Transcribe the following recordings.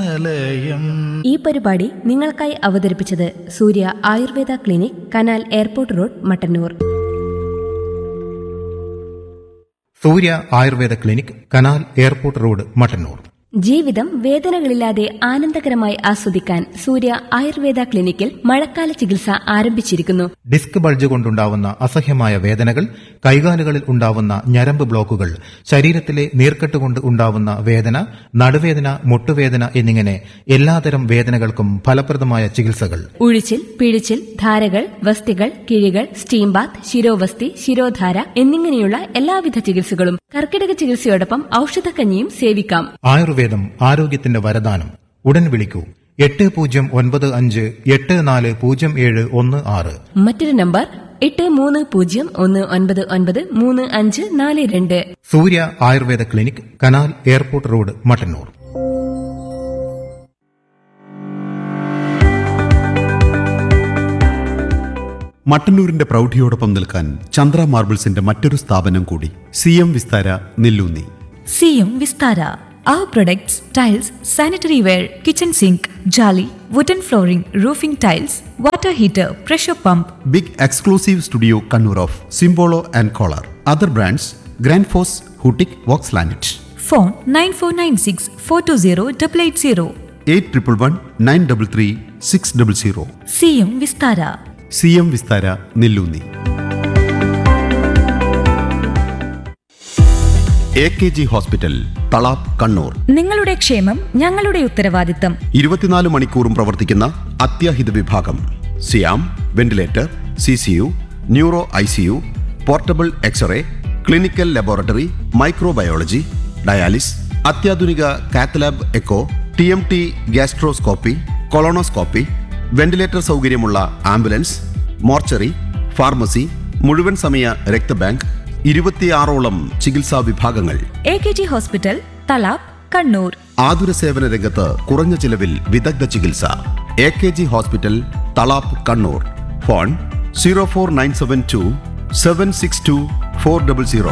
നിലയം. ഈ പരിപാടി നിങ്ങൾക്കായി അവതരിപ്പിച്ചത് സൂര്യ Ayurveda clinic, canal airport road, Mattannur. സൂര്യ Ayurveda clinic, canal airport road, Mattannur. ജീവിതം വേദനകളില്ലാതെ ആനന്ദകരമായി ആസ്വദിക്കാൻ സൂര്യ ആയുർവേദ ക്ലിനിക്കിൽ മഴക്കാല ചികിത്സ ആരംഭിച്ചിരിക്കുന്നു. ഡിസ്ക് ബൾജ് കൊണ്ടുണ്ടാവുന്ന അസഹ്യമായ വേദനകൾ, കൈകാലുകളിൽ ഉണ്ടാവുന്ന ഞരമ്പ് ബ്ലോക്കുകൾ, ശരീരത്തിലെ നീർക്കെട്ട് കൊണ്ട് ഉണ്ടാവുന്ന വേദന, നടുവേദന, മുട്ടുവേദന എന്നിങ്ങനെ എല്ലാതരം വേദനകൾക്കും ഫലപ്രദമായ ചികിത്സകൾ. ഉഴിച്ചിൽ, പിഴിച്ചിൽ, ധാരകൾ, വസ്തികൾ, കിഴികൾ, സ്റ്റീം ബാത്ത്, ശിരോവസ്തി, ശിരോധാര എന്നിങ്ങനെയുള്ള എല്ലാവിധ ചികിത്സകളും കർക്കിടക ചികിത്സയോടൊപ്പം ഔഷധക്കഞ്ഞിയും സേവിക്കാം. ആയുർവേദം ആരോഗ്യത്തിന്റെ വരദാനം. ഉടൻ വിളിക്കൂ 8095840716. മറ്റൊരു നമ്പർ 8301993542. സൂര്യ Ayurveda clinic, canal airport road, Mattannur. മട്ടന്നൂരിന്റെ പ്രൗഢിയോടൊപ്പം നിൽക്കാൻ ചന്ദ്ര മാർബിൾസിന്റെ മറ്റൊരു സ്ഥാപനം കൂടി, CM Vistara, Nelloonni. CM Vistara. Our products, tiles, sanitary ware, kitchen sink, jolly, wooden flooring, roofing tiles, water heater, pressure pump. Big exclusive studio Kannur of സിംബോളോ and collar. Other brands grand FOSS, ഹൂട്ടിക്, Woakes ലാനറ്റ്. Phone 9496420880. 8111933600. CM Vistara. CM Vistara, Nelloonni. AKG hospital, Thalap, Kannur. നിങ്ങളുടെ ക്ഷേമം ഞങ്ങളുടെ ഉത്തരവാദിത്തം. 24 മണിക്കൂറും പ്രവർത്തിക്കുന്ന അത്യാഹിത വിഭാഗം. സിയാം, ventilator, CCU, neuro ICU, portable x-ray, clinical laboratory, microbiology, dialysis, അത്യാധുനിക cath lab echo, TMT, gastroscopy, colonoscopy, ventilator സൗകര്യമുള്ള ആംബുലൻസ്, മോർച്ചറി, ഫാർമസി, മുഴുവൻ സമയ രക്തബാങ്ക്, 26ഓളം ചികിത്സാ വിഭാഗങ്ങൾ. AKG hospital, Thalap, Kannur. ആതുര സേവന രംഗത്ത് കുറഞ്ഞ ചിലവിൽ വിദഗ്ധ ചികിത്സ. AKG hospital, Thalap, Kannur. Phone 04972 762 400.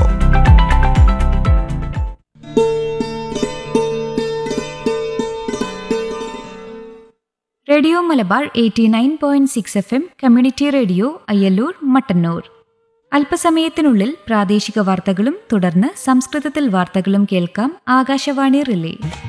Radio Malabar 89.6 FM community radio, Ayyallur, Mattannur. അല്പസമയത്തിനുള്ളിൽ പ്രാദേശിക വാർത്തകളും തുടർന്ന് സംസ്കൃതത്തിൽ വാർത്തകളും കേൾക്കാം. ആകാശവാണി റിലേ.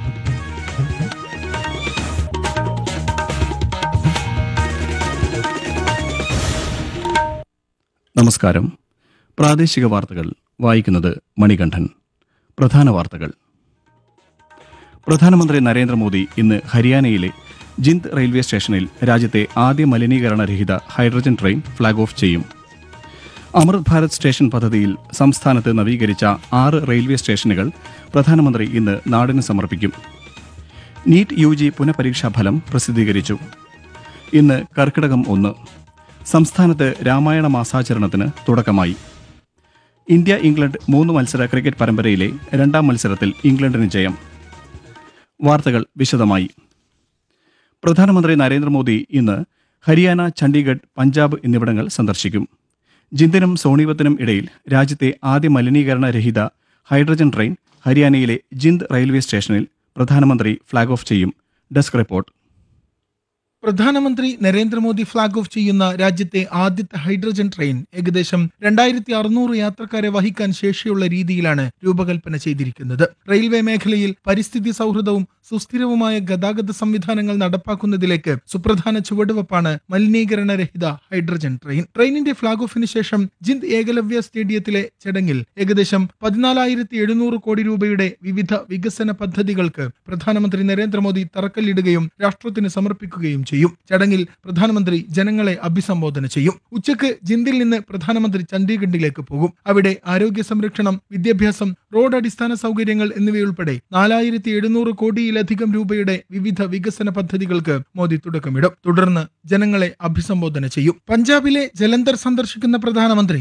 നമസ്കാരം. പ്രാദേശിക വാർത്തകൾ വായിക്കുന്നത് മണികണ്ഠൻ. പ്രധാന വാർത്തകൾ. പ്രധാനമന്ത്രി നരേന്ദ്രമോദി ഇന്ന് ഹരിയാനയിലെ ജിന്ദ് റെയിൽവേ സ്റ്റേഷനിൽ രാജ്യത്തെ ആദ്യ മലിനീകരണരഹിത ഹൈഡ്രജൻ ട്രെയിൻ ഫ്ളാഗ് ഓഫ് ചെയ്യും. അമൃത് ഭാരത് സ്റ്റേഷൻ പദ്ധതിയിൽ സംസ്ഥാനത്ത് നവീകരിച്ച 6 റെയിൽവേ സ്റ്റേഷനുകൾ പ്രധാനമന്ത്രി ഇന്ന് നാടിന് സമർപ്പിക്കും. നീറ്റ് UG പുനഃപരീക്ഷാ ഫലം പ്രസിദ്ധീകരിച്ചു. ഇന്ന് കർക്കിടകം 1. സംസ്ഥാനത്ത് രാമായണ മാസാചരണത്തിന് തുടക്കമായി. ഇന്ത്യ ഇംഗ്ലണ്ട് 3 മത്സര ക്രിക്കറ്റ് പരമ്പരയിലെ 2ാം മത്സരത്തിൽ ഇംഗ്ലണ്ടിന് ജയം. വാർത്തകൾ വിശദമായി. പ്രധാനമന്ത്രി നരേന്ദ്രമോദി ഇന്ന് ഹരിയാന, ചണ്ഡീഗഡ്, പഞ്ചാബ് എന്നിവിടങ്ങൾ സന്ദർശിക്കും. ജിന്ദിനും സോണിപത്തിനും ഇടയിൽ രാജ്യത്തെ ആദ്യ മലിനീകരണ രഹിത ഹൈഡ്രജൻ ട്രെയിൻ ഹരിയാനയിലെ ജിന്ദ് റെയിൽവേ സ്റ്റേഷനിൽ പ്രധാനമന്ത്രി ഫ്ളാഗ് ഓഫ് ചെയ്യും. Desk report. പ്രധാനമന്ത്രി നരേന്ദ്രമോദി ഫ്ളാഗ് ഓഫ് ചെയ്യുന്ന രാജ്യത്തെ ആദ്യത്തെ ഹൈഡ്രജൻ ട്രെയിൻ ഏകദേശം 2600 യാത്രക്കാരെ വഹിക്കാൻ ശേഷിയുള്ള രീതിയിലാണ് രൂപകൽപ്പന ചെയ്തിരിക്കുന്നത്. റെയിൽവേ മേഖലയിൽ പരിസ്ഥിതി സൗഹൃദവും സുസ്ഥിരവുമായ ഗതാഗത സംവിധാനങ്ങൾ നടപ്പാക്കുന്നതിലേക്ക് സുപ്രധാന ചുവടുവെപ്പാണ് മലിനീകരണരഹിത ഹൈഡ്രജൻ ട്രെയിൻ. ട്രെയിനിന്റെ ഫ്ളാഗ് ഓഫിന് ശേഷം ജിന്ദ് ഏകലവ്യ സ്റ്റേഡിയത്തിലെ ചടങ്ങിൽ ഏകദേശം 14,700 കോടി രൂപയുടെ വിവിധ വികസന പദ്ധതികൾക്ക് പ്രധാനമന്ത്രി നരേന്ദ്രമോദി തറക്കല്ലിടുകയും രാഷ്ട്രത്തിന് സമർപ്പിക്കുകയും ചെയ്യും. ചടങ്ങിൽ പ്രധാനമന്ത്രി ജനങ്ങളെ അഭിസംബോധന ചെയ്യും. ഉച്ചയ്ക്ക് ജിന്ദിൽ നിന്ന് പ്രധാനമന്ത്രി ചണ്ഡീഗഡിലേക്ക് പോകും. അവിടെ ആരോഗ്യ സംരക്ഷണം, വിദ്യാഭ്യാസം, റോഡ് അടിസ്ഥാന സൗകര്യങ്ങൾ എന്നിവയുൾപ്പെടെ 4,700 കോടിയിലധികം രൂപയുടെ വിവിധ വികസന പദ്ധതികൾക്ക് മോദി തുടക്കമിടും. തുടർന്ന് ജനങ്ങളെ അഭിസംബോധന ചെയ്യും. പഞ്ചാബിലെ ജലന്ധർ സന്ദർശിക്കുന്ന പ്രധാനമന്ത്രി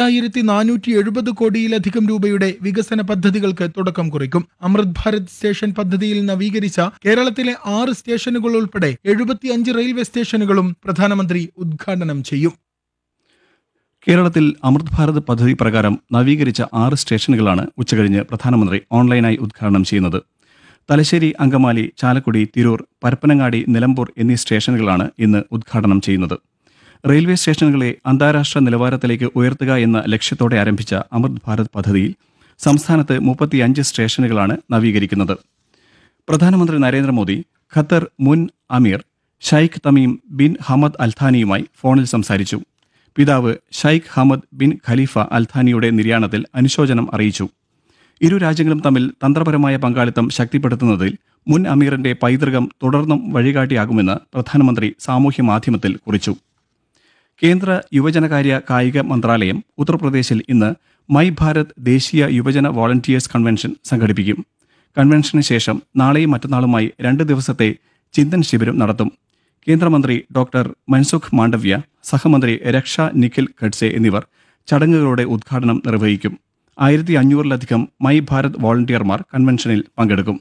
5,470 കോടിയിലധികം രൂപയുടെ വികസന പദ്ധതികൾക്ക് തുടക്കം കുറിക്കും. അമൃത് ഭാരത് സ്റ്റേഷൻ പദ്ധതിയിൽ നവീകരിച്ച കേരളത്തിലെ 6 സ്റ്റേഷനുകൾ ഉൾപ്പെടെ 75 റെയിൽവേ സ്റ്റേഷനുകളും പ്രധാനമന്ത്രി ഉദ്ഘാടനം ചെയ്യും. കേരളത്തിൽ അമൃത് ഭാരത് പദ്ധതി പ്രകാരം നവീകരിച്ച 6 സ്റ്റേഷനുകളാണ് ഉച്ചകഴിഞ്ഞ് പ്രധാനമന്ത്രി ഓൺലൈനായി ഉദ്ഘാടനം ചെയ്യുന്നത്. തലശ്ശേരി, അങ്കമാലി, ചാലക്കുടി, തിരൂർ, പരപ്പനങ്ങാടി, നിലമ്പൂർ എന്നീ സ്റ്റേഷനുകളാണ് ഇന്ന് ഉദ്ഘാടനം ചെയ്യുന്നത്. റെയിൽവേ സ്റ്റേഷനുകളെ അന്താരാഷ്ട്ര നിലവാരത്തിലേക്ക് ഉയർത്തുക എന്ന ലക്ഷ്യത്തോടെ ആരംഭിച്ച അമൃത് ഭാരത് പദ്ധതിയിൽ സംസ്ഥാനത്ത് 35 സ്റ്റേഷനുകളാണ് നവീകരിക്കുന്നത്. പ്രധാനമന്ത്രി നരേന്ദ്രമോദി ഖത്തർ മുൻ അമീർ ഷൈഖ് തമീം ബിൻ ഹമദ് അൽഥാനിയുമായി ഫോണിൽ സംസാരിച്ചു. പിതാവ് ഷൈഖ് ഹമദ് ബിൻ ഖലീഫ അൽഥാനിയുടെ നിര്യാണത്തിൽ അനുശോചനം അറിയിച്ചു. ഇരു രാജ്യങ്ങളും തമ്മിൽ തന്ത്രപരമായ പങ്കാളിത്തം ശക്തിപ്പെടുത്തുന്നതിൽ മുൻ അമീറിന്റെ പൈതൃകം തുടർന്നും വഴികാട്ടിയാകുമെന്ന് പ്രധാനമന്ത്രി സാമൂഹ്യ മാധ്യമത്തിൽ കുറിച്ചു. കേന്ദ്ര യുവജനകാര്യ കായിക മന്ത്രാലയം ഉത്തർപ്രദേശിൽ ഇന്ന് മൈ ഭാരത് ദേശീയ യുവജന വോളണ്ടിയേഴ്സ് കൺവെൻഷൻ സംഘടിപ്പിക്കും. കൺവെൻഷന് ശേഷം നാളെയും മറ്റന്നാളുമായി 2 ദിവസത്തെ ചിന്തൻ ശിബിരം നടത്തും. കേന്ദ്രമന്ത്രി ഡോക്ടർ മൻസുഖ് മാണ്ഡവ്യ, സഹമന്ത്രി രക്ഷ നിഖിൽ ഖഡ്സെ എന്നിവർ ചടങ്ങുകളുടെ ഉദ്ഘാടനം നിർവഹിക്കും. 1500-ലധികം മൈ ഭാരത് വോളണ്ടിയർമാർ കൺവെൻഷനിൽ പങ്കെടുക്കും.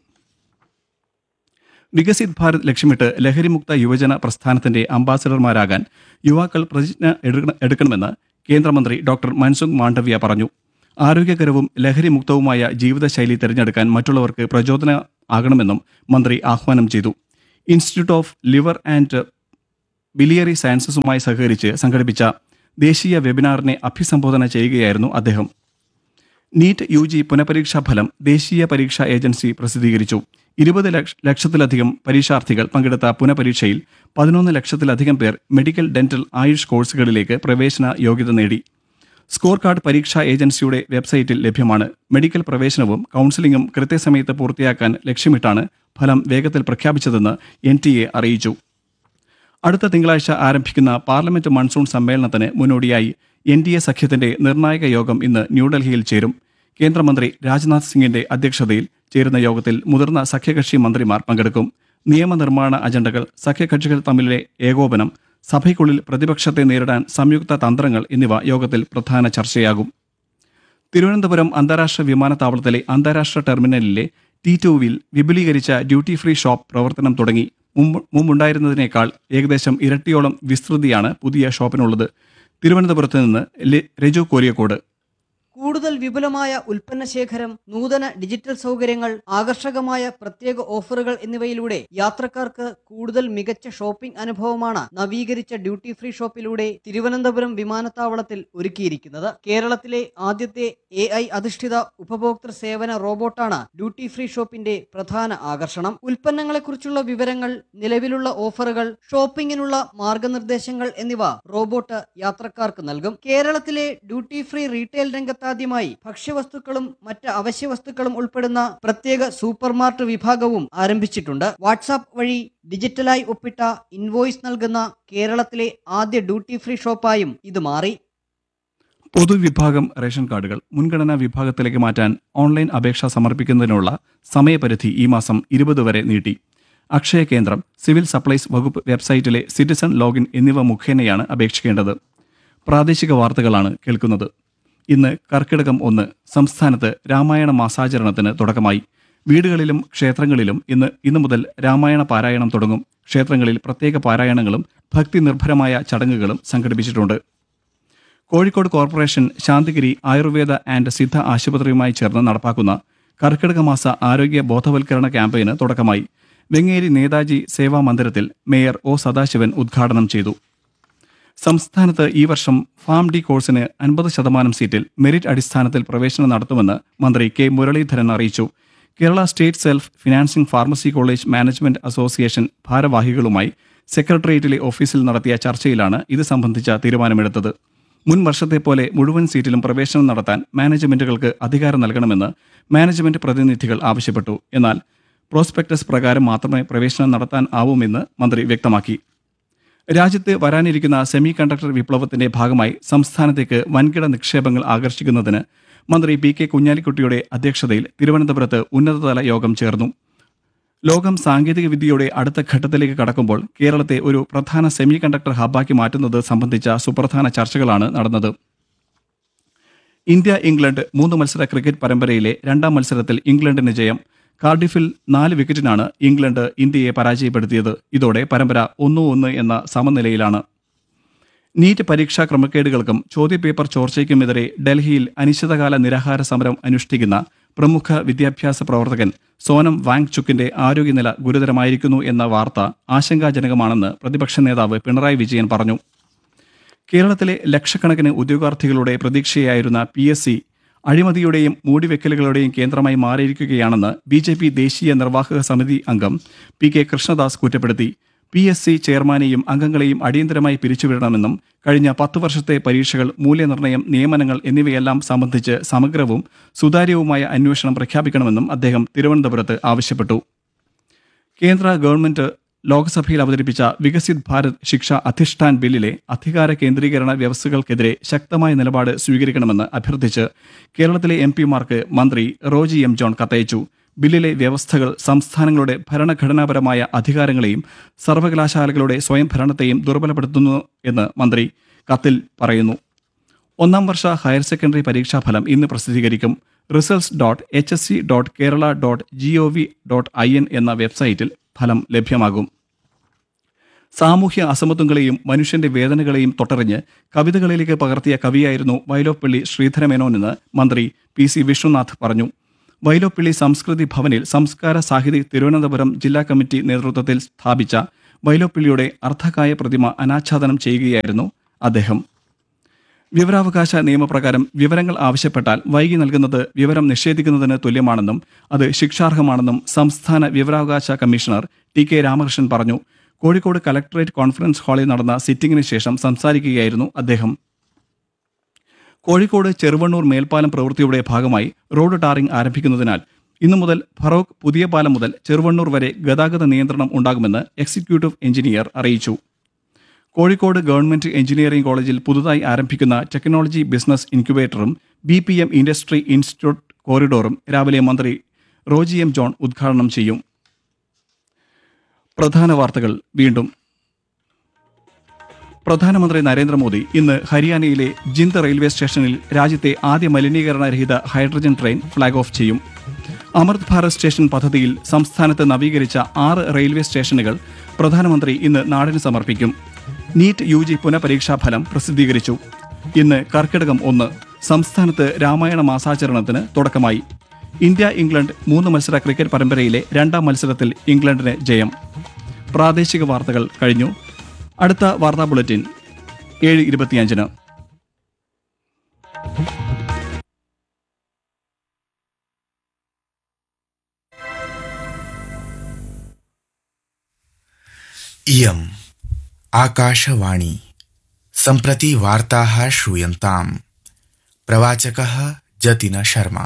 വികസിത് ഭാരത് ലക്ഷ്യമിട്ട് ലഹരിമുക്ത യുവജന പ്രസ്ഥാനത്തിന്റെ അംബാസഡർമാരാകാൻ യുവാക്കൾ പ്രതിജ്ഞ എടുക്കണമെന്ന് കേന്ദ്രമന്ത്രി ഡോക്ടർ മൻസുഖ് മാണ്ഡവ്യ പറഞ്ഞു. ആരോഗ്യകരവും ലഹരിമുക്തവുമായ ജീവിതശൈലി തിരഞ്ഞെടുക്കാൻ മറ്റുള്ളവർക്ക് പ്രചോദനം ആകണമെന്നും മന്ത്രി ആഹ്വാനം ചെയ്തു. Institute of liver and biliary സയൻസസുമായി സഹകരിച്ച് സംഘടിപ്പിച്ച ദേശീയ വെബിനാറിനെ അഭിസംബോധന ചെയ്യുകയായിരുന്നു അദ്ദേഹം. നീറ്റ് UG പുനഃപരീക്ഷാ ഫലം ദേശീയ പരീക്ഷാ ഏജൻസി പ്രസിദ്ധീകരിച്ചു. 20 ലക്ഷത്തിലധികം പരീക്ഷാർത്ഥികൾ പങ്കെടുത്ത പുനഃപരീക്ഷയിൽ 11 ലക്ഷത്തിലധികം പേർ മെഡിക്കൽ, ഡെന്റൽ, ആയുഷ് കോഴ്സുകളിലേക്ക് പ്രവേശന യോഗ്യത നേടി. സ്കോർ കാർഡ് പരീക്ഷാ ഏജൻസിയുടെ വെബ്സൈറ്റിൽ ലഭ്യമാണ്. മെഡിക്കൽ പ്രവേശനവും കൗൺസിലിംഗും കൃത്യസമയത്ത് പൂർത്തിയാക്കാൻ ലക്ഷ്യമിട്ടാണ് ഫലം വേഗത്തിൽ പ്രഖ്യാപിച്ചതെന്ന് NTA അറിയിച്ചു. അടുത്ത തിങ്കളാഴ്ച ആരംഭിക്കുന്ന പാർലമെന്റ് മൺസൂൺ സമ്മേളനത്തിന് മുന്നോടിയായി NDA സഖ്യത്തിന്റെ നിർണായക യോഗം ഇന്ന് ന്യൂഡൽഹിയിൽ ചേരും. കേന്ദ്രമന്ത്രി രാജ്നാഥ് സിംഗിന്റെ അധ്യക്ഷതയിൽ ചേരുന്ന യോഗത്തിൽ മുതിർന്ന സഖ്യകക്ഷി മന്ത്രിമാർ പങ്കെടുക്കും. നിയമനിർമ്മാണ അജണ്ടകൾ, സഖ്യകക്ഷികൾ തമ്മിലെ ഏകോപനം, സഭയ്ക്കുള്ളിൽ പ്രതിപക്ഷത്തെ നേരിടാൻ സംയുക്ത തന്ത്രങ്ങൾ എന്നിവ യോഗത്തിൽ പ്രധാന ചർച്ചയാകും. തിരുവനന്തപുരം അന്താരാഷ്ട്ര വിമാനത്താവളത്തിലെ അന്താരാഷ്ട്ര ടെർമിനലിലെ T2വിൽ വിപുലീകരിച്ച ഡ്യൂട്ടി ഫ്രീ ഷോപ്പ് പ്രവർത്തനം തുടങ്ങി. മുമ്പുണ്ടായിരുന്നതിനേക്കാൾ ഏകദേശം ഇരട്ടിയോളം വിസ്തൃതിയാണ് പുതിയ ഷോപ്പിനുള്ളത്. തിരുവനന്തപുരത്ത് നിന്ന് രജു കോരിയക്കോട്. കൂടുതൽ വിപുലമായ ഉൽപ്പന്ന ശേഖരം, നൂതന ഡിജിറ്റൽ സൗകര്യങ്ങൾ, ആകർഷകമായ പ്രത്യേക ഓഫറുകൾ എന്നിവയിലൂടെ യാത്രക്കാർക്ക് കൂടുതൽ മികച്ച ഷോപ്പിംഗ് അനുഭവമാണ് നവീകരിച്ച ഡ്യൂട്ടി ഫ്രീ ഷോപ്പിലൂടെ തിരുവനന്തപുരം വിമാനത്താവളത്തിൽ ഒരുക്കിയിരിക്കുന്നത്. കേരളത്തിലെ ആദ്യത്തെ AI അധിഷ്ഠിത ഉപഭോക്തൃ സേവന റോബോട്ടാണ് ഡ്യൂട്ടി ഫ്രീ ഷോപ്പിന്റെ പ്രധാന ആകർഷണം. ഉൽപ്പന്നങ്ങളെക്കുറിച്ചുള്ള വിവരങ്ങൾ, നിലവിലുള്ള ഓഫറുകൾ, ഷോപ്പിംഗിനുള്ള മാർഗനിർദ്ദേശങ്ങൾ എന്നിവ റോബോട്ട് യാത്രക്കാർക്ക് നൽകും. കേരളത്തിലെ ഡ്യൂട്ടി ഫ്രീ റീറ്റെയിൽ രംഗത്താദ്യമായി ഭക്ഷ്യവസ്തുക്കളും മറ്റ് അവശ്യ വസ്തുക്കളും ഉൾപ്പെടുന്ന പ്രത്യേക സൂപ്പർമാർട്ട് വിഭാഗവും ആരംഭിച്ചിട്ടുണ്ട്. വാട്സാപ്പ് വഴി ഡിജിറ്റലായി ഒപ്പിട്ട ഇൻവോയ്സ് നൽകുന്ന കേരളത്തിലെ ആദ്യ ഡ്യൂട്ടി ഫ്രീ ഷോപ്പായും ഇത് മാറി. പൊതുവിഭാഗം റേഷൻ കാർഡുകൾ മുൻഗണനാ വിഭാഗത്തിലേക്ക് മാറ്റാൻ ഓൺലൈൻ അപേക്ഷ സമർപ്പിക്കുന്നതിനുള്ള സമയപരിധി ഈ മാസം 20 വരെ നീട്ടി. അക്ഷയ കേന്ദ്രം, സിവിൽ സപ്ലൈസ് വകുപ്പ് വെബ്സൈറ്റിലെ സിറ്റിസൺ ലോഗിൻ എന്നിവ മുഖേനയാണ് അപേക്ഷിക്കേണ്ടത്. പ്രാദേശിക വാർത്തകളാണ് കേൾക്കുന്നത്. ഇന്ന് കർക്കിടകം 1. സംസ്ഥാനത്ത് രാമായണ മാസാചരണത്തിന് തുടക്കമായി. വീടുകളിലും ക്ഷേത്രങ്ങളിലും ഇന്നു മുതൽ രാമായണ പാരായണം തുടങ്ങും. ക്ഷേത്രങ്ങളിൽ പ്രത്യേക പാരായണങ്ങളും ഭക്തി നിർഭരമായ ചടങ്ങുകളും സംഘടിപ്പിച്ചിട്ടുണ്ട്. കോഴിക്കോട് കോർപ്പറേഷൻ ശാന്തിഗിരി ആയുർവേദ ആൻഡ് സിദ്ധ ആശുപത്രിയുമായി ചേർന്ന് നടപ്പാക്കുന്ന കർക്കിടക മാസ ആരോഗ്യ ബോധവൽക്കരണ ക്യാമ്പയിന് തുടക്കമായി. വെങ്ങേരി നേതാജി സേവാ മന്ദിരത്തിൽ മേയർ O. സദാശിവൻ ഉദ്ഘാടനം ചെയ്തു. സംസ്ഥാനത്ത് ഈ വർഷം ഫാം ഡി കോഴ്സിന് 50% സീറ്റിൽ മെറിറ്റ് അടിസ്ഥാനത്തിൽ പ്രവേശനം നടത്തുമെന്ന് മന്ത്രി K. മുരളീധരൻ അറിയിച്ചു. Kerala state self financing pharmacy college management association ഭാരവാഹികളുമായി സെക്രട്ടേറിയറ്റിലെ ഓഫീസിൽ നടത്തിയ ചർച്ചയിലാണ് ഇത് സംബന്ധിച്ച തീരുമാനമെടുത്തത്. മുൻ വർഷത്തെപ്പോലെ മുഴുവൻ സീറ്റിലും പ്രവേശനം നടത്താൻ മാനേജ്മെന്റുകൾക്ക് അധികാരം നൽകണമെന്ന് മാനേജ്മെന്റ് പ്രതിനിധികൾ ആവശ്യപ്പെട്ടു. എന്നാൽ പ്രോസ്പെക്ടസ് പ്രകാരം മാത്രമേ പ്രവേശനം നടത്താൻ ആവൂമെന്ന് മന്ത്രി വ്യക്തമാക്കി. രാജ്യത്ത് വരാനിരിക്കുന്ന സെമി കണ്ടക്ടർ വിപ്ലവത്തിന്റെ ഭാഗമായി സംസ്ഥാനത്തേക്ക് വൻകിട നിക്ഷേപങ്ങൾ ആകർഷിക്കുന്നതിന് മന്ത്രി P. K. കുഞ്ഞാലിക്കുട്ടിയുടെ അധ്യക്ഷതയിൽ തിരുവനന്തപുരത്ത് ഉന്നതതല യോഗം ചേർന്നു. ലോകം സാങ്കേതിക വിദ്യയുടെ അടുത്ത ഘട്ടത്തിലേക്ക് കടക്കുമ്പോൾ കേരളത്തെ ഒരു പ്രധാന സെമി കണ്ടക്ടർ ഹബ്ബാക്കി മാറ്റുന്നത് സംബന്ധിച്ച സുപ്രധാന ചർച്ചകളാണ് നടന്നത്. ഇന്ത്യ ഇംഗ്ലണ്ട് 3 മത്സര ക്രിക്കറ്റ് പരമ്പരയിലെ 2ാം മത്സരത്തിൽ ഇംഗ്ലണ്ടിന് ജയം. കാർഡിഫിൽ 4 വിക്കറ്റിനാണ് ഇംഗ്ലണ്ട് ഇന്ത്യയെ പരാജയപ്പെടുത്തിയത്. ഇതോടെ പരമ്പര 1-1 എന്ന സമനിലയിലാണ്. നീറ്റ് പരീക്ഷാ ക്രമക്കേടുകൾക്കും ചോദ്യപേപ്പർ ചോർച്ചയ്ക്കുമെതിരെ ഡൽഹിയിൽ അനിശ്ചിതകാല നിരാഹാര സമരം അനുഷ്ഠിക്കുന്ന പ്രമുഖ വിദ്യാഭ്യാസ പ്രവർത്തകൻ സോനം വാങ്ചുക്കിന്റെ ആരോഗ്യനില ഗുരുതരമായിരിക്കുന്നു എന്ന വാർത്ത ആശങ്കാജനകമാണെന്ന് പ്രതിപക്ഷ നേതാവ് പിണറായി വിജയൻ പറഞ്ഞു. കേരളത്തിലെ ലക്ഷക്കണക്കിന് ഉദ്യോഗാർത്ഥികളുടെ പ്രതീക്ഷയായിരുന്ന PSC അഴിമതിയുടെയും മൂടിവെക്കലുകളുടെയും കേന്ദ്രമായി മാറിയിരിക്കുകയാണെന്ന് BJP ദേശീയ നിർവാഹക സമിതി അംഗം PK കൃഷ്ണദാസ് കുറ്റപ്പെടുത്തി. PSC ചെയർമാനെയും അംഗങ്ങളെയും അടിയന്തരമായി പിരിച്ചുവിടണമെന്നും കഴിഞ്ഞ 10 വർഷത്തെ പരീക്ഷകൾ, മൂല്യനിർണ്ണയം, നിയമനങ്ങൾ എന്നിവയെല്ലാം സംബന്ധിച്ച് സമഗ്രവും സുതാര്യവുമായ അന്വേഷണം പ്രഖ്യാപിക്കണമെന്നും അദ്ദേഹം തിരുവനന്തപുരത്ത് ആവശ്യപ്പെട്ടു. കേന്ദ്ര ഗവൺമെന്റ് ലോക്സഭയിൽ അവതരിപ്പിച്ച വികസിത് ഭാരത് ശിക്ഷ അധിഷ്ഠാൻ ബില്ലിലെ അധികാര കേന്ദ്രീകരണ വ്യവസ്ഥകൾക്കെതിരെ ശക്തമായ നിലപാട് സ്വീകരിക്കണമെന്ന് അഭ്യർത്ഥിച്ച് കേരളത്തിലെ MP-മാർക്ക് മന്ത്രി റോജി M. ജോൺ കത്തയച്ചു. ബില്ലിലെ വ്യവസ്ഥകൾ സംസ്ഥാനങ്ങളുടെ ഭരണഘടനാപരമായ അധികാരങ്ങളെയും സർവകലാശാലകളുടെ സ്വയംഭരണത്തെയും ദുർബലപ്പെടുത്തുന്നു എന്ന് മന്ത്രി കത്തിൽ പറയുന്നു. 1ാം വർഷ ഹയർ സെക്കൻഡറി പരീക്ഷാഫലം ഇന്ന് പ്രസിദ്ധീകരിക്കും. results.hsc.kerala.gov.in എന്ന വെബ്സൈറ്റിൽ ഫലം ലഭ്യമാകും. സാമൂഹ്യ അസമത്വങ്ങളെയും മനുഷ്യന്റെ വേദനകളെയും തൊട്ടറിഞ്ഞ് കവിതകളിലേക്ക് പകർത്തിയ കവിയായിരുന്നു വൈലോപ്പിള്ളി ശ്രീധരമേനോനെന്ന് മന്ത്രി PC വിഷ്ണുനാഥ് പറഞ്ഞു. വൈലോപ്പിള്ളി സംസ്കൃതി ഭവനിൽ സംസ്കാര സാഹിതി തിരുവനന്തപുരം ജില്ലാ കമ്മിറ്റി നേതൃത്വത്തിൽ സ്ഥാപിച്ച വൈലോപ്പിള്ളിയുടെ അർദ്ധകായ പ്രതിമ അനാച്ഛാദനം ചെയ്യുകയായിരുന്നു അദ്ദേഹം. വിവരാവകാശ നിയമപ്രകാരം വിവരങ്ങൾ ആവശ്യപ്പെട്ടാൽ വൈകി നൽകുന്നത് വിവരം നിഷേധിക്കുന്നതിന് തുല്യമാണെന്നും അത് ശിക്ഷാർഹമാണെന്നും സംസ്ഥാന വിവരാവകാശ കമ്മീഷണർ TK രാമകൃഷ്ണൻ പറഞ്ഞു. കോഴിക്കോട് കലക്ടറേറ്റ് കോൺഫറൻസ് ഹാളിൽ നടന്ന സിറ്റിംഗിന് ശേഷം സംസാരിക്കുകയായിരുന്നു അദ്ദേഹം. കോഴിക്കോട് ചെറുവണ്ണൂർ മേൽപ്പാലം പ്രവൃത്തിയുടെ ഭാഗമായി റോഡ് ടാറിംഗ് ആരംഭിക്കുന്നതിനാൽ ഇന്നു മുതൽ ഫറോക്ക് പുതിയ പാലം മുതൽ ചെറുവണ്ണൂർ വരെ ഗതാഗത നിയന്ത്രണം ഉണ്ടാകുമെന്ന് എക്സിക്യൂട്ടീവ് എഞ്ചിനീയർ അറിയിച്ചു. കോഴിക്കോട് ഗവൺമെന്റ് എഞ്ചിനീയറിംഗ് കോളേജിൽ പുതുതായി ആരംഭിക്കുന്ന technology business ഇൻക്യുബേറ്ററും BPM industry institute കോറിഡോറും രാവിലെ മന്ത്രി റോജി M. ജോൺ ഉദ്ഘാടനം ചെയ്യും. പ്രധാന വാർത്തകൾ വീണ്ടും. പ്രധാനമന്ത്രി നരേന്ദ്രമോദി ഇന്ന് ഹരിയാനയിലെ ജിന്ദ് റെയിൽവേ സ്റ്റേഷനിൽ രാജ്യത്തെ ആദ്യ മലിനീകരണരഹിത ഹൈഡ്രജൻ ട്രെയിൻ ഫ്ളാഗ് ഓഫ് ചെയ്യും. അമൃത് ഭാരത് സ്റ്റേഷൻ പദ്ധതിയിൽ സംസ്ഥാനത്ത് നവീകരിച്ച 6 റെയിൽവേ സ്റ്റേഷനുകൾ പ്രധാനമന്ത്രി ഇന്ന് നാടിന് സമർപ്പിക്കും. നീറ്റ് UG പുനഃപരീക്ഷാഫലം പ്രസിദ്ധീകരിച്ചു. ഇന്ന് കർക്കിടകം 1. സംസ്ഥാനത്ത് രാമായണ മാസാചരണത്തിന് തുടക്കമായി. ഇന്ത്യ-ഇംഗ്ലണ്ട് 3 മത്സര ക്രിക്കറ്റ് പരമ്പരയിലെ 2ാം മത്സരത്തിൽ ഇംഗ്ലണ്ടിന് ജയം. പ്രാദേശിക വാർത്തകൾ കഴിഞ്ഞു. അടുത്ത വാർത്താ ബുള്ളറ്റിൻ 7:25. इयम् आकाशवाणी। सम्प्रति वार्ताः श्रूयन्ताम्। प्रवाचकः जतिन शर्मा।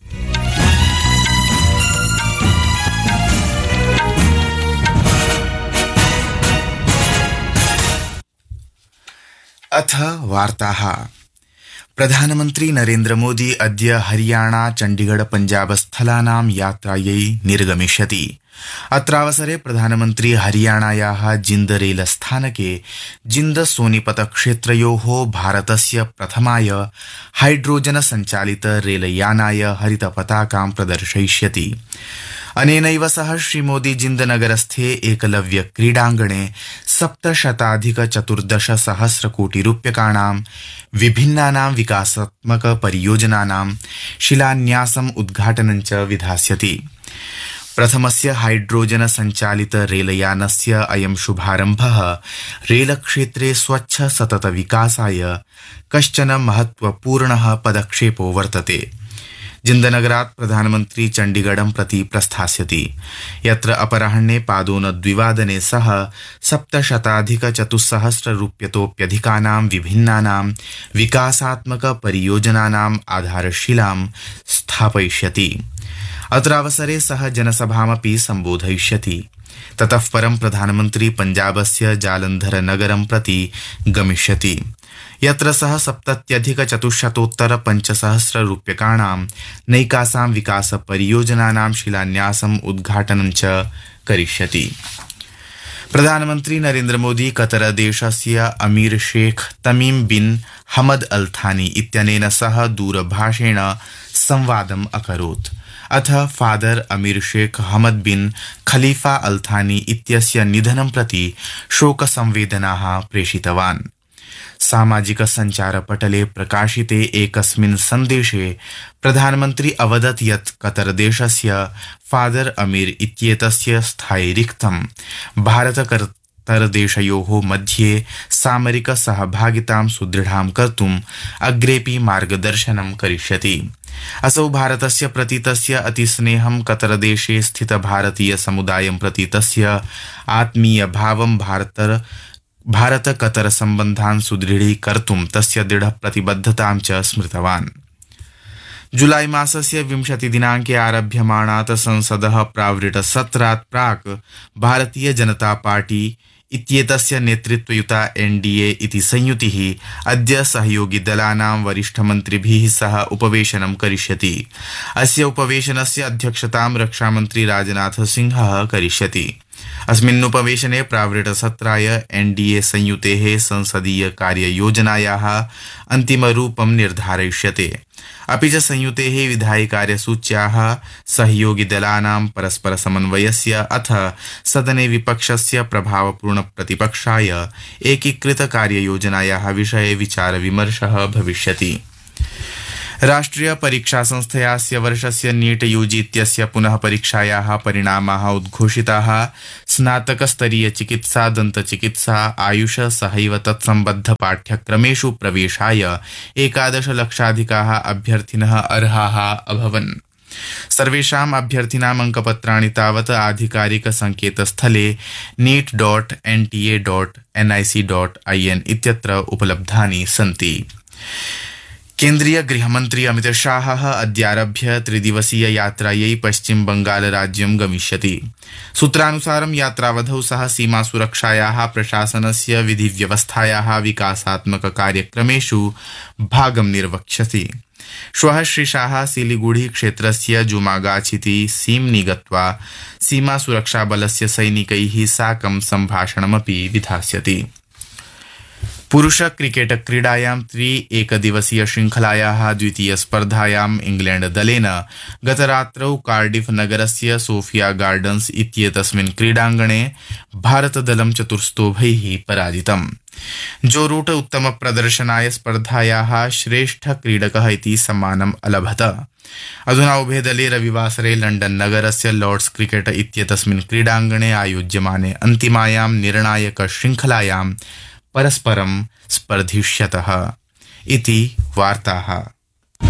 अथ वार्ताः। प्रधानमन्त्री नरेन्द्र मोदी अद्य हरियाणा चण्डीगढ़ पञ्जाब स्थलानां यात्रायै निर्गमिष्यति। अत्रावसरे प्रधानमन्त्री हरियाणायाः जिन्द रेलस्थानके जिन्द सोनीपत क्षेत्रयोः भारतस्य प्रथमाय हाइड्रोजन सञ्चालित रेलयानाय हरितपताकां प्रदर्शयिष्यति। अनेनैव सह श्रीमोदी जिन्दनगरस्थे एकलव्य क्रीडाङ्गणे 714 कोटिरूप्यकाणां विभिन्नानां विकासात्मक परियोजनानां शिलान्यासम् उद्घाटनं च विधास्यति। प्रथमस्य हाइड्रोजन सञ्चालित रेलयानस्य अयं शुभारम्भः रेलक्षेत्रे स्वच्छ सतत विकासाय कश्चन महत्वपूर्णः पदक्षेपो वर्तते। जिन्दनगरात् प्रधानमन्त्री चण्डीगढं प्रति प्रस्थास्यति, यत्र अपराह्ने पादोनद्विवादने सह 714 रूप्यतोप्यधिकानां विभिन्नानां विकासात्मक परियोजनानाम् आधारशिलां स्थापयिष्यति। अत्रावसरे सह जनसभामपि सम्बोधयिष्यति। ततः परं प्रधानमन्त्री पञ्जाबस्य जालन्धर नगरं प्रति गमिष्यति, यत्र सः 7,450 रूप्यकाणां नैकासां विकास परियोजनानां शिलान्यासम् उद्घाटनं च करिष्यति। प्रधानमन्त्री नरेन्द्र मोदी कतर देशस्य अमीर शेख तमीम बिन हमद अल थानी इत्यनेन सह दूरभाषेण संवादम् अकरोत्। अथ फादर अमीर शेख हमद बिन खलीफा अल थानी इत्यस्य निधनं प्रति शोकसंवेदनाः प्रेषितवान्। सामाजिकसञ्चारपटले प्रकाशिते एकस्मिन् सन्देशे प्रधानमन्त्री अवदत् यत् कतरदेशस्य फादर अमीर इत्येतस्य स्थायि रिक्तं भारतकतरदेशयोः मध्ये सामरिक सहभागितां सुदृढां कर्तुम् अग्रेपि मार्गदर्शनं करिष्यति। असौ भारतस्य प्रति तस्य अतिस्नेहं कतरदेशे स्थित भारतीय समुदायं प्रति तस्य आत्मीयभावं भारत कतर सम्बन्धान् सुदृढीकर्तुं तस्य दृढप्रतिबद्धतां च स्मृतवान्। जुलाई मासस्य 20 दिनाङ्के आरभ्यमाणात् संसदः प्रावृतसत्रात् प्राक् भारतीय जनता पार्टी इत्येतस्य नेतृत्वयुता एनडीए इति संयुतिः अद्य सहयोगिदलानां वरिष्ठमन्त्रिभिः सह उपवेशनं करिष्यति। अस्य उपवेशनस्य अध्यक्षतां रक्षामन्त्री राजनाथ सिंहः करिष्यति। अस्मिन् उपवेशने प्रावृतसत्राय एनडीए संयुतेः संसदीय कार्ययोजनायाः अन्तिमरूपं निर्धारयिष्यते। अपि च संयुतेः विधायिकार्यसूच्याः सहयोगिदलानां परस्परसमन्वयस्य अथ सदने विपक्षस्य प्रभावपूर्णप्रतिपक्षाय एकीकृतकार्ययोजनायाः विषये विचारविमर्शः भविष्यति। राष्ट्रिय परीक्षा संस्थयास्य वर्षस्य नीट यूजी इत्यस्य पुनः परीक्षायाः परिणामाः उद्घोषिताः। स्नातकस्तरीय चिकित्सा, दन्तचिकित्सा, आयुष सहैव तत्सम्बद्ध पाठ्यक्रमेषु प्रवेशाय 11 लक्षाधिकाः अभ्यर्थिनः अर्हाः अभवन्। सर्वेषाम् अभ्यर्थिनाम् अङ्कपत्राणि तावत् आधिकारिक संकेतस्थले neet.nta.nic.in इत्यत्र उपलब्धानि सन्ति। केन्द्रीय गृहमन्त्री अमित शाहः अद्यारभ्य 3-दिवसीय यात्रायै पश्चिम बंगाल राज्यं गमिष्यति। सूत्रानुसारं यात्रावधौ सः सीमासुरक्षायाः प्रशासनस्य विधिव्यवस्थायाः विकासात्मक कार्यक्रमेषु भागं निर्वक्ष्यति। श्वः श्री शाह सिलीगुड़ी क्षेत्रस्य जुमागाछिति सीम्नि गत्वा सीमासुरक्षाबलस्य सैनिकैः साकं सम्भाषणमपि विधास्यति। पुरुष क्रिकेट क्रीडायां 3-एकदिवसीय श्रृंखलायाः द्वितीय स्पर्धायाम् इंग्लैंड दलेन गतरात्रौ कार्डिफ नगरस्य सोफिया गार्डन्स इत्येतस्मिन् क्रीडाङ्गणे भारतदलं चतुर्स्तोभैः पराजितम्। जो रूट उत्तम प्रदर्शनाय स्पर्धायाः श्रेष्ठ क्रीडकः इति सम्मानम् अलभत। अधुना उभे दले रविवासरे लण्डन नगरस्य लॉर्ड्स क्रिकेट इत्येतस्मिन् क्रीडाङ्गणे आयोज्यमाने अन्तिमायां निर्णायक श्रृंखलायां परस्परं स्पर्धिष्यतः इति वार्ताः।